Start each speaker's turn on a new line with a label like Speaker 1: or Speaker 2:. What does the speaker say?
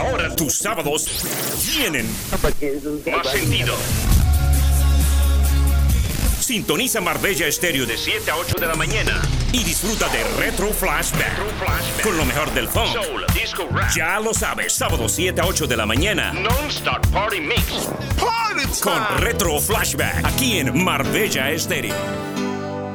Speaker 1: Ahora tus sábados tienen más sentido. Sintoniza Marbella Estéreo de 7 a 8 de la mañana y disfruta de Retro Flashback con lo mejor del funk, soul, disco, rap. Ya lo sabes, sábado 7 a 8 de la mañana. Non-Stop Party Mix con Retro Flashback aquí en Marbella Estéreo.